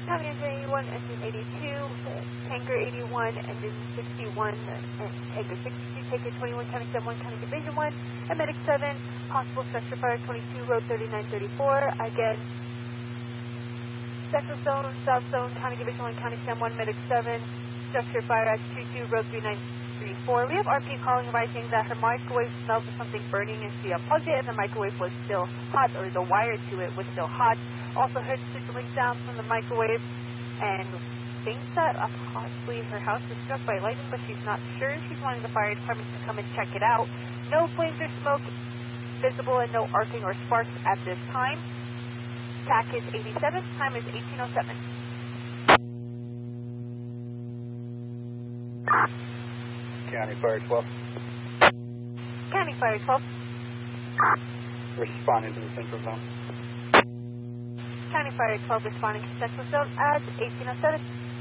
Engine 81, Engine 82, Tanker 81, Engine 61, and Tanker 62, Tanker 21, County 71, County Division 1, and Medic 7, possible structure fire 22, Road 3934. Again, Central Zone, South Zone, County Division 1, County 71, Medic 7, structure fire at 22, Road 3934. We have RP calling advising that her microwave smelled of something burning and she unplugged it and the microwave was still hot, or the wire to it was still hot. Also heard sizzling sounds from the microwave and thinks that possibly her house was struck by lightning, but she's not sure. She's wanting the fire department to come and check it out. No flames or smoke visible and no arcing or sparks at this time. TAC is 87, time is 1807. County Fire 12. County Fire 12. Responding to the Central Zone. County Fire 12 responding to Central Zone as 1807.